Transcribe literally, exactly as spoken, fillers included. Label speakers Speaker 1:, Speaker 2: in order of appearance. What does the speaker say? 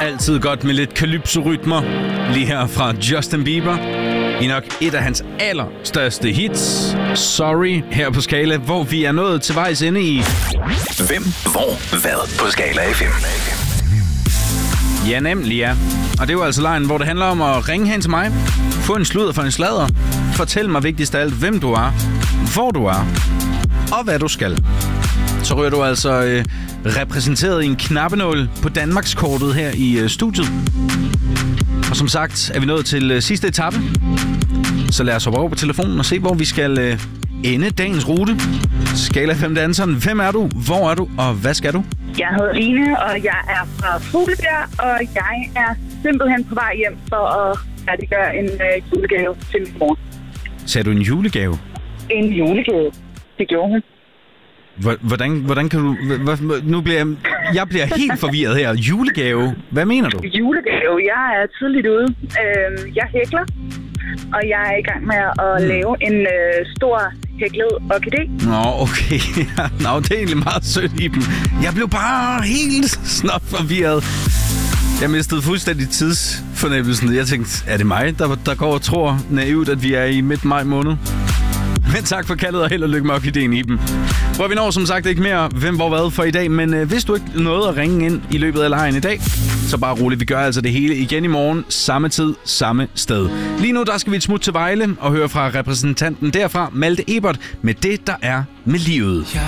Speaker 1: Altid godt med lidt calypso-rytmer. Lige her fra Justin Bieber. I nok et af hans allerstørste hits. Sorry, her på Skala, hvor vi er nået til vejs ende i...
Speaker 2: Hvem, hvor, hvad på Skala F M.
Speaker 1: Ja, nemlig ja. Og det er jo altså lejen, hvor det handler om at ringe hen til mig. Få en sludder for en sladder. Fortæl mig vigtigst af alt, hvem du er, hvor du er og hvad du skal. Så ryger du altså øh, repræsenteret i en knappenål på Danmarkskortet her i øh, studiet. Og som sagt er vi nået til øh, sidste etape. Så lad os hoppe over på telefonen og se, hvor vi skal øh, ende dagens rute. Skala fem danseren. Hvem er du? Hvor er du? Og hvad skal du?
Speaker 3: Jeg hedder Line, og jeg er fra Fuglebjerg, og jeg er simpelthen på vej hjem for at færdiggøre en øh, julegave til min mor.
Speaker 1: Sagde du en julegave?
Speaker 3: En julegave. Det gjorde hun.
Speaker 1: Hvordan, hvordan kan du... Nu bliver jeg... Jeg bliver helt forvirret her. Julegave? Hvad mener du?
Speaker 3: Julegave? Jeg er tidligt ude. Øh, jeg hækler, og jeg er i gang med at hmm. lave en øh, stor hæklet orkidé.
Speaker 1: Nå, okay. Nå, det er egentlig meget sødt i dem. Jeg blev bare helt snot forvirret. Jeg mistede fuldstændig tidsfornemmelsen. Jeg tænkte, er det mig, der, der går og tror naivt, at vi er i midt maj måned? Men tak for kaldet, og held og lykke med orkideen i dem. Hvor vi når som sagt ikke mere hvem hvor hvad for i dag, men øh, hvis du ikke nåede at ringe ind i løbet af lejren i dag, så bare roligt, vi gør altså det hele igen i morgen, samme tid, samme sted. Lige nu der skal vi et smut til Vejle og høre fra repræsentanten derfra, Malte Ebert, med det der er med livet.